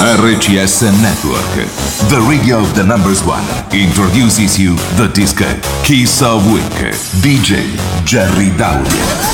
RCS Network, the radio of the numbers one, introduces you the disco Kiss of Week, DJ Jerry Dauria.